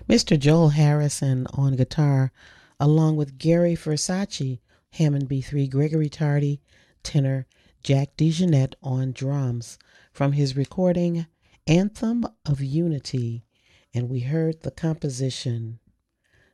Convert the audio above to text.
Mr. Joel Harrison on guitar, along with Gary Versace, Hammond B3, Gregory Tardy, tenor, Jack DeJohnette on drums, from his recording Anthem of Unity. And we heard the composition